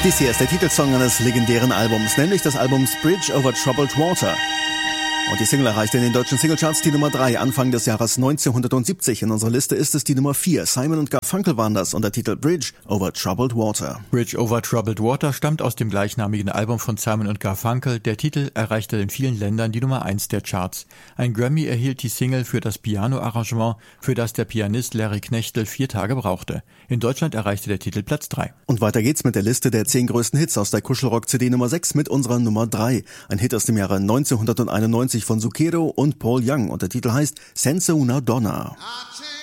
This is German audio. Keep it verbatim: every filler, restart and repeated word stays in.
Dies hier ist der Titelsong eines legendären Albums, nämlich des Albums Bridge over Troubled Water. Und die Single erreichte in den deutschen Singlecharts die Nummer drei Anfang des Jahres neunzehnhundertsiebzig. In unserer Liste ist es die Nummer vier. Simon und Garfunkel waren das unter Titel Bridge over Troubled Water. Bridge over Troubled Water stammt aus dem gleichnamigen Album von Simon und Garfunkel. Der Titel erreichte in vielen Ländern die Nummer eins der Charts. Ein Grammy erhielt die Single für das Piano-Arrangement, für das der Pianist Larry Knechtel vier Tage brauchte. In Deutschland erreichte der Titel Platz drei. Und weiter geht's mit der Liste der zehn größten Hits aus der Kuschelrock-C D Nummer sechs mit unserer Nummer drei. Ein Hit aus dem Jahre neunzehnhunderteinundneunzig von Zucchero und Paul Young und der Titel heißt Senza una Donna.